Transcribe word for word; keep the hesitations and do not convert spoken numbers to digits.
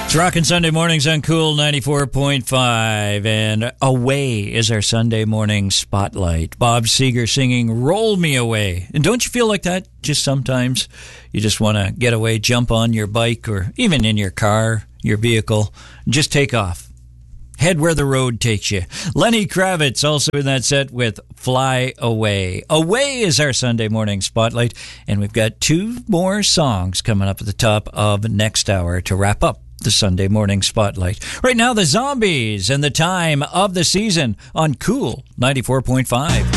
It's Rockin' Sunday Mornings on Cool ninety-four point five, and Away is our Sunday morning spotlight. Bob Seger singing Roll Me Away. And don't you feel like that just sometimes? You just want to get away, jump on your bike or even in your car, your vehicle, and just take off. Head where the road takes you. Lenny Kravitz also in that set with Fly Away. Away is our Sunday morning spotlight, and we've got two more songs coming up at the top of next hour to wrap up the Sunday morning spotlight. Right now, the Zombies and the Time of the Season on Cool ninety-four point five.